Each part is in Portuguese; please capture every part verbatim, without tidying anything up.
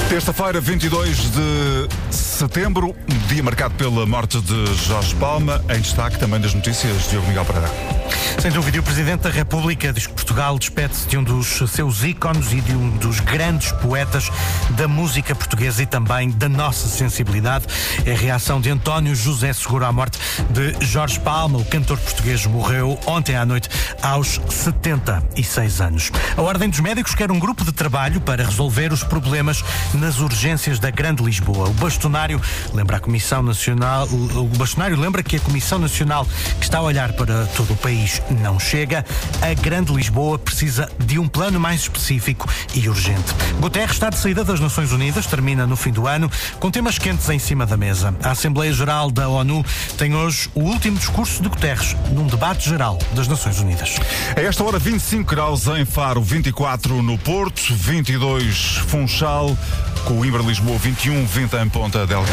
Terça-feira, vinte e dois de setembro, dia marcado pela morte de Jorge Palma. Em destaque também das notícias, Diogo Miguel Pereira. Sem dúvida, o Presidente da República diz que Portugal despede-se de um dos seus ícones e de um dos grandes poetas da música portuguesa e também da nossa sensibilidade. É a reação de António José Seguro à morte de Jorge Palma. O cantor português morreu ontem à noite aos setenta e seis anos. A Ordem dos Médicos quer um grupo de trabalho para resolver os problemas nas urgências da Grande Lisboa. O bastonário lembra a Comissão Nacional, o bastonário lembra que a Comissão Nacional, que está a olhar para todo o país, não chega. A Grande Lisboa precisa de um plano mais específico e urgente. Guterres está de saída das Nações Unidas, termina no fim do ano, com temas quentes em cima da mesa. A Assembleia Geral da ONU tem hoje o último discurso de Guterres num debate geral das Nações Unidas. A esta hora, vinte e cinco graus em Faro, vinte e quatro no Porto, vinte e dois Funchal, Coimbra, Lisboa, vinte e um, vinte em Ponta Delgada.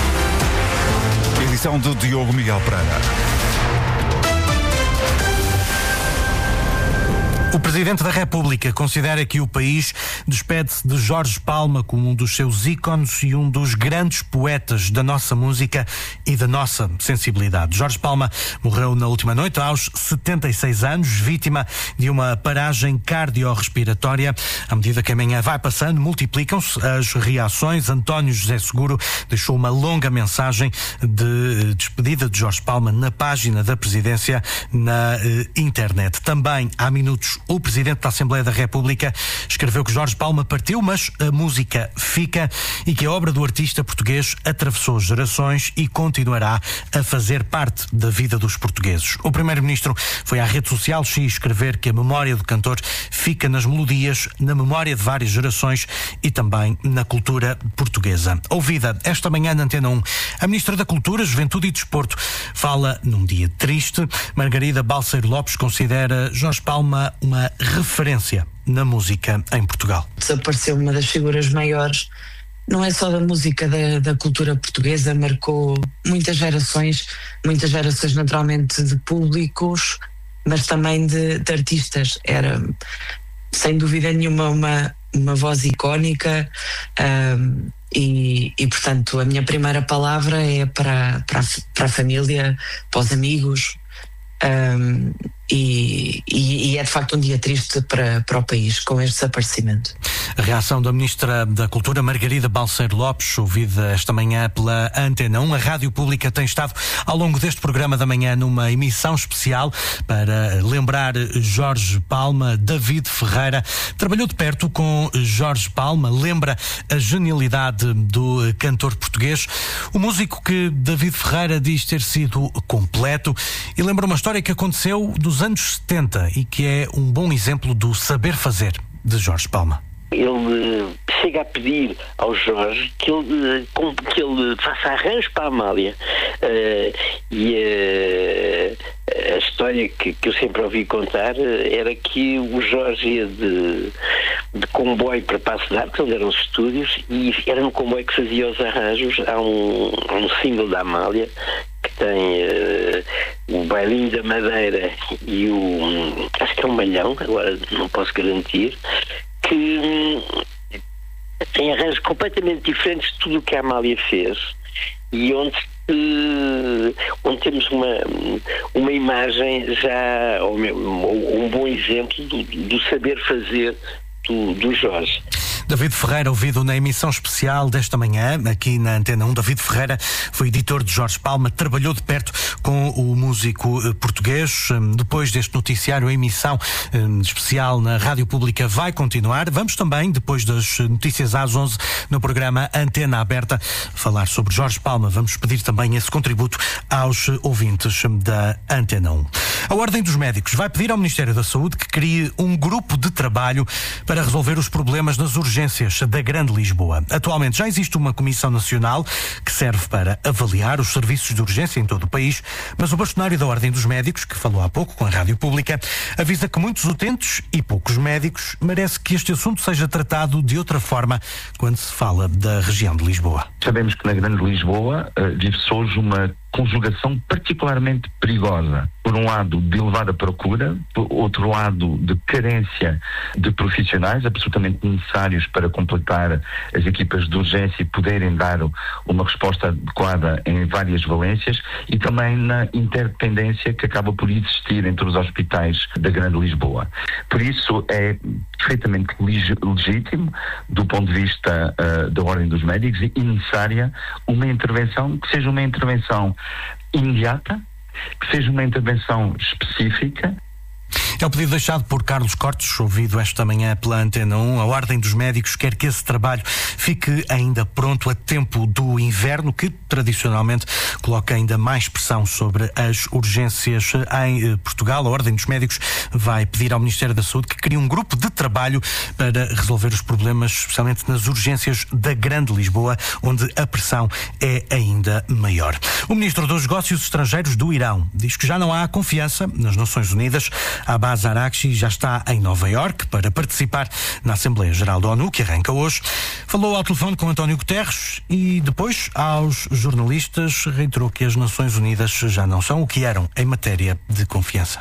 Edição de Diogo Miguel Pereira. O Presidente da República considera que o país despede-se de Jorge Palma como um dos seus ícones e um dos grandes poetas da nossa música e da nossa sensibilidade. Jorge Palma morreu na última noite aos setenta e seis anos, vítima de uma paragem cardiorrespiratória. À medida que a manhã vai passando, multiplicam-se as reações. António José Seguro deixou uma longa mensagem de despedida de Jorge Palma na página da Presidência na eh, internet. Também há minutos o Presidente da Assembleia da República escreveu que Jorge Palma partiu, mas a música fica e que a obra do artista português atravessou gerações e continuará a fazer parte da vida dos portugueses. O Primeiro-Ministro foi à rede social X escrever que a memória do cantor fica nas melodias, na memória de várias gerações e também na cultura portuguesa. Ouvida esta manhã na Antena um, a Ministra da Cultura, Juventude e Desporto fala num dia triste. Margarida Balseiro Lopes considera Jorge Palma uma referência na música em Portugal. Desapareceu uma das figuras maiores, não é só da música, da, da cultura portuguesa, marcou muitas gerações, muitas gerações naturalmente de públicos, mas também de, de artistas. Era, sem dúvida nenhuma, uma, uma voz icónica um, e, e, portanto, a minha primeira palavra é para, para, a, para a família, para os amigos. Um, e, e, e é de facto um dia triste para, para o país com este desaparecimento. A reação da Ministra da Cultura, Margarida Balseiro Lopes, ouvida esta manhã pela Antena um. A Rádio Pública tem estado ao longo deste programa da manhã numa emissão especial para lembrar Jorge Palma. David Ferreira trabalhou de perto com Jorge Palma, lembra a genialidade do cantor português, o músico que David Ferreira diz ter sido completo, e lembra uma história que aconteceu dos anos setenta e que é um bom exemplo do saber fazer de Jorge Palma. Ele uh, chega a pedir ao Jorge que ele, uh, com, que ele faça arranjos para a Amália. Uh, e uh, a história que, que eu sempre ouvi contar uh, era que o Jorge ia de, de comboio para Passo de Arcos, onde eram os estúdios, e era no comboio que fazia os arranjos. Há um, um single da Amália que tem uh, o Bailinho da Madeira e o, acho que é um Malhão, agora não posso garantir, que hum, tem arranjos completamente diferentes de tudo o que a Amália fez, e onde, uh, onde temos uma, uma imagem já, ou um bom exemplo do, do saber fazer do, do Jorge. David Ferreira, ouvido na emissão especial desta manhã, aqui na Antena um. David Ferreira foi editor de Jorge Palma, trabalhou de perto com o músico português. Depois deste noticiário, a emissão especial na Rádio Pública vai continuar. Vamos também, depois das notícias às onze, no programa Antena Aberta, falar sobre Jorge Palma. Vamos pedir também esse contributo aos ouvintes da Antena um. A Ordem dos Médicos vai pedir ao Ministério da Saúde que crie um grupo de trabalho para resolver os problemas nas urgências da Grande Lisboa. Atualmente já existe uma Comissão Nacional que serve para avaliar os serviços de urgência em todo o país, mas o bastonário da Ordem dos Médicos, que falou há pouco com a Rádio Pública, avisa que muitos utentes e poucos médicos merece que este assunto seja tratado de outra forma quando se fala da região de Lisboa. Sabemos que na Grande Lisboa uh, vive-se hoje uma conjugação particularmente perigosa. Por um lado, de elevada procura, por outro lado, de carência de profissionais absolutamente necessários para completar as equipas de urgência e poderem dar uma resposta adequada em várias valências, e também na interdependência que acaba por existir entre os hospitais da Grande Lisboa. Por isso é perfeitamente legítimo, do ponto de vista uh, da Ordem dos Médicos, e necessária uma intervenção que seja uma intervenção imediata, que seja uma intervenção específica. É o pedido deixado por Carlos Cortes, ouvido esta manhã pela Antena um. A Ordem dos Médicos quer que esse trabalho fique ainda pronto a tempo do inverno, que tradicionalmente coloca ainda mais pressão sobre as urgências em Portugal. A Ordem dos Médicos vai pedir ao Ministério da Saúde que crie um grupo de trabalho para resolver os problemas, especialmente nas urgências da Grande Lisboa, onde a pressão é ainda maior. O Ministro dos Negócios Estrangeiros do Irão diz que já não há confiança nas Nações Unidas. Abbas Araghchi já está em Nova Iorque para participar na Assembleia Geral da ONU, que arranca hoje. Falou ao telefone com António Guterres e depois aos jornalistas reiterou que as Nações Unidas já não são o que eram em matéria de confiança.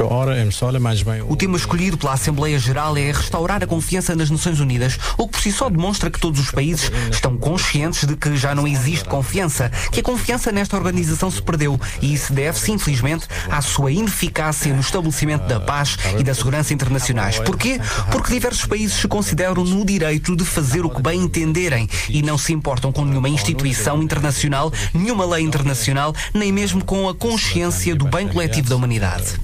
O tema escolhido pela Assembleia Geral é restaurar a confiança nas Nações Unidas, o que por si só demonstra que todos os países estão conscientes de que já não existe confiança, que a confiança nesta organização se perdeu, e isso deve-se, infelizmente, à sua ineficácia no estabelecimento da paz e da segurança internacionais. Porquê? Porque diversos países se consideram no direito de fazer o que bem entenderem e não se importam com nenhuma instituição internacional, nenhuma lei internacional, nem mesmo com a consciência do bem coletivo da humanidade.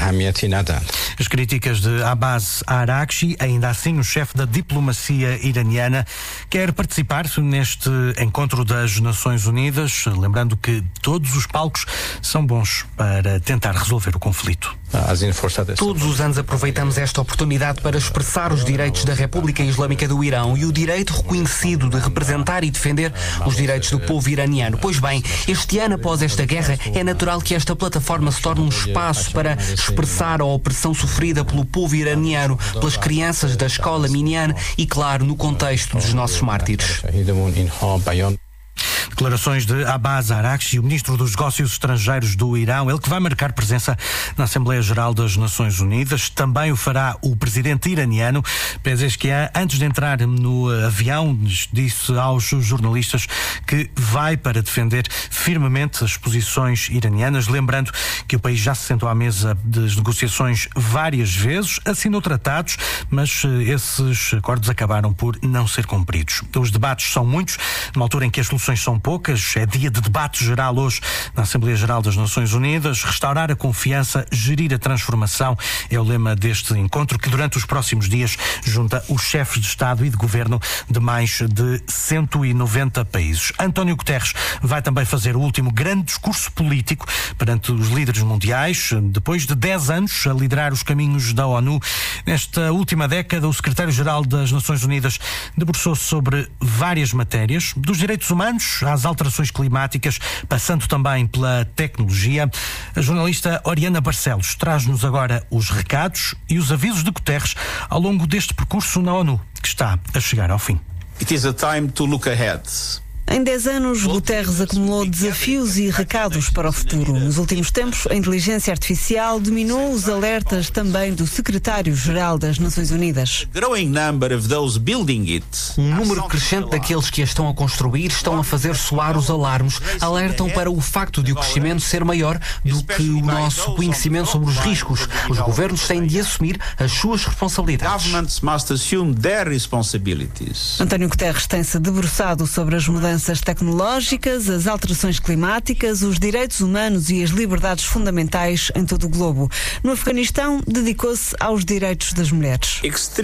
As críticas de Abbas Araghchi, ainda assim o chefe da diplomacia iraniana quer participar neste encontro das Nações Unidas, lembrando que todos os palcos são bons para tentar resolver o conflito. Todos os anos aproveitamos esta oportunidade para expressar os direitos da República Islâmica do Irão e o direito reconhecido de representar e defender os direitos do povo iraniano. Pois bem, este ano após esta guerra, é natural que esta plataforma se torne um espaço para expressar a opressão sofrida pelo povo iraniano, pelas crianças da escola Minyan e, claro, no contexto dos nossos mártires. Declarações de Abbas Araghchi, o Ministro dos Negócios Estrangeiros do Irão, ele que vai marcar presença na Assembleia Geral das Nações Unidas. Também o fará o presidente iraniano, Pezeshkian, antes de entrar no avião, disse aos jornalistas que vai para defender firmemente as posições iranianas, lembrando que o país já se sentou à mesa das negociações várias vezes, assinou tratados, mas esses acordos acabaram por não ser cumpridos. Os debates são muitos, numa altura em que as soluções são poucas. É dia de debate geral hoje na Assembleia Geral das Nações Unidas. Restaurar a confiança, gerir a transformação é o lema deste encontro, que durante os próximos dias junta os chefes de Estado e de Governo de mais de cento e noventa países. António Guterres vai também fazer o último grande discurso político perante os líderes mundiais, depois de dez anos a liderar os caminhos da ONU. Nesta última década, o secretário-geral das Nações Unidas debruçou-se sobre várias matérias, dos direitos humanos às alterações climáticas, passando também pela tecnologia. A jornalista Oriana Barcelos traz-nos agora os recados e os avisos de Guterres ao longo deste percurso na ONU, que está a chegar ao fim. It is a time to look ahead. Em dez anos, Guterres acumulou desafios e recados para o futuro. Nos últimos tempos, a inteligência artificial dominou os alertas também do secretário-geral das Nações Unidas. Um número crescente daqueles que a estão a construir estão a fazer soar os alarmes, alertam para o facto de o crescimento ser maior do que o nosso conhecimento sobre os riscos. Os governos têm de assumir as suas responsabilidades. António Guterres tem-se debruçado sobre as mudanças tecnológicas, as alterações climáticas, os direitos humanos e as liberdades fundamentais em todo o globo. No Afeganistão, dedicou-se aos direitos das mulheres.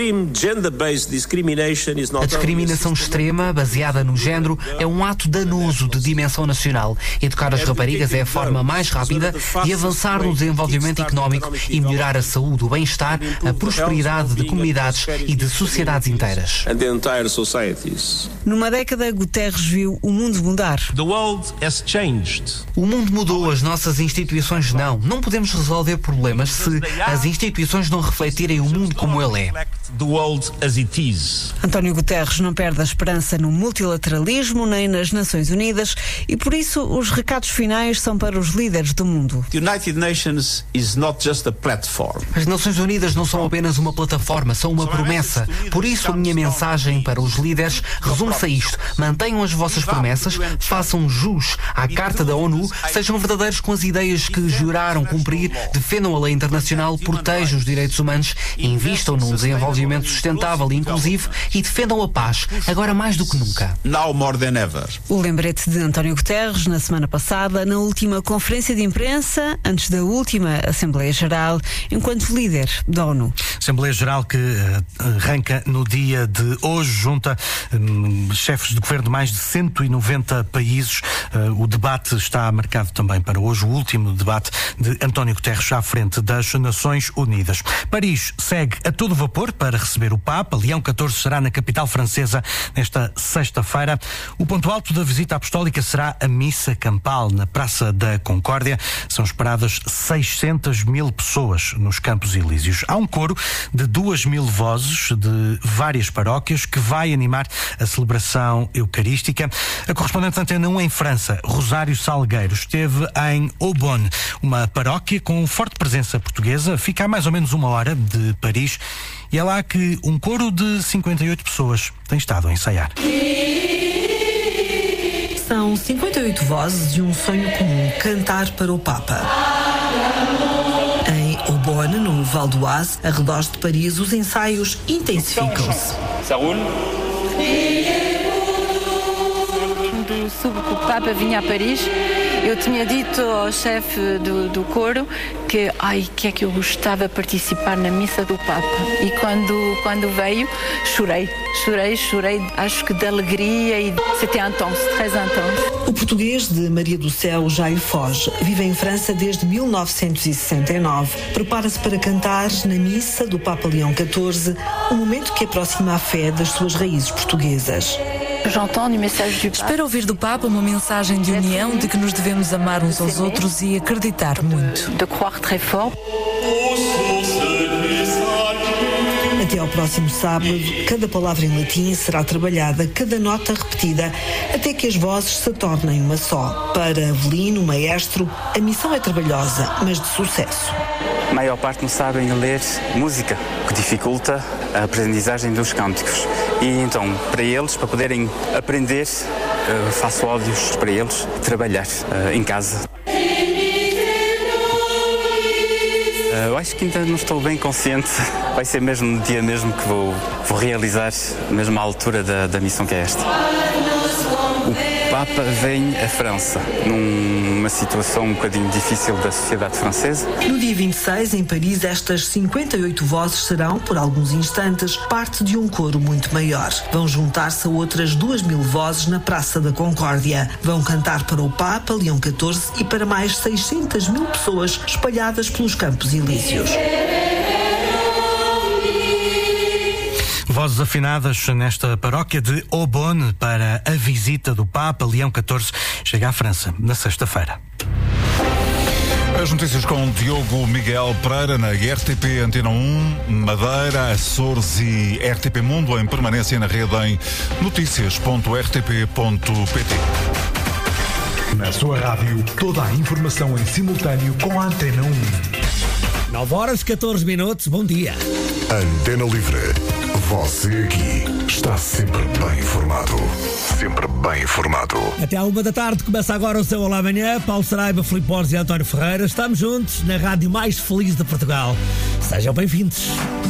A discriminação extrema, baseada no género, é um ato danoso de dimensão nacional. Educar as raparigas é a forma mais rápida de avançar no desenvolvimento económico e melhorar a saúde, o bem-estar, a prosperidade de comunidades e de sociedades inteiras. Numa década, Guterres viu o mundo mudar. The world has changed. O mundo mudou, as nossas instituições não. Não podemos resolver problemas se as instituições não refletirem o mundo como ele é. the world as it is. António Guterres não perde a esperança no multilateralismo nem nas Nações Unidas e por isso os recados finais são para os líderes do mundo. The United Nations is not just a platform. As Nações Unidas não são apenas uma plataforma, são uma promessa. Por isso a minha mensagem para os líderes resume-se a isto: mantenham as vossas promessas, façam jus à Carta da ONU, sejam verdadeiros com as ideias que juraram cumprir, defendam a lei internacional, protejam os direitos humanos, invistam num desenvolvimento sustentável e inclusivo e defendam a paz, agora mais do que nunca. Now more than ever. O lembrete de António Guterres na semana passada, na última conferência de imprensa, antes da última Assembleia Geral, enquanto líder da ONU. Assembleia Geral que arranca no dia de hoje, junta um, chefes de governo de mais de cento e noventa países. Uh, o debate está marcado também para hoje, o último debate de António Guterres à frente das Nações Unidas. Paris segue a todo vapor para receber o Papa. Leão catorze será na capital francesa nesta sexta-feira. O ponto alto da visita apostólica será a missa campal na Praça da Concórdia. São esperadas seiscentas mil pessoas nos Campos Elíseos. Há um coro de duas mil vozes de várias paróquias que vai animar a celebração eucarística. A correspondente Antena um em França, Rosário Salgueiro, esteve em Aubonne, uma paróquia com forte presença portuguesa. Fica a mais ou menos uma hora de Paris e é lá que um coro de cinquenta e oito pessoas tem estado a ensaiar. São cinquenta e oito vozes e um sonho comum: cantar para o Papa. Em Aubonne, no Val d'Oise, arredores de Paris, os ensaios intensificam-se. Quando soube que o Papa vinha a Paris, eu tinha dito ao chefe do, do coro que, ai, que é que eu gostava de participar na missa do Papa. E quando, quando veio, chorei, chorei, chorei, acho que de alegria e c'était intense, très intense. O português de Maria do Céu Jair Foz vive em França desde mil novecentos e sessenta e nove. Prepara-se para cantar na missa do Papa Leão catorze, um momento que aproxima a fé das suas raízes portuguesas. Espero ouvir do Papa uma mensagem de união, de que nos devemos amar uns aos outros e acreditar muito. Até ao próximo sábado, cada palavra em latim será trabalhada, cada nota repetida, até que as vozes se tornem uma só. Para Avelino, o maestro, a missão é trabalhosa, mas de sucesso. A maior parte não sabem ler música, o que dificulta a aprendizagem dos cânticos. E então, para eles, para poderem aprender, faço áudios para eles trabalhar em casa. Eu acho que ainda não estou bem consciente. Vai ser mesmo no dia mesmo que vou, vou realizar, mesmo à altura da, da missão que é esta. O Papa vem à França, numa situação um bocadinho difícil da sociedade francesa. No dia vinte e seis, em Paris, estas cinquenta e oito vozes serão, por alguns instantes, parte de um coro muito maior. Vão juntar-se a outras duas mil vozes na Praça da Concórdia. Vão cantar para o Papa Leão catorze e para mais seiscentas mil pessoas espalhadas pelos Campos Elíseos. Vozes afinadas nesta paróquia de Aubonne para a visita do Papa Leão catorze. Chega à França na sexta-feira. As notícias com Diogo Miguel Pereira na R T P Antena um, Madeira, Açores e R T P Mundo em permanência na rede em notícias ponto r t p ponto p t. Na sua rádio, toda a informação em simultâneo com a Antena um. nove horas e catorze minutos, bom dia. Antena Livre. Você aqui está sempre bem informado. Sempre bem informado. Até à uma da tarde começa agora o seu Olá Amanhã. Paulo Saraiva, Filipe Borges e António Ferreira. Estamos juntos na rádio mais feliz de Portugal. Sejam bem-vindos.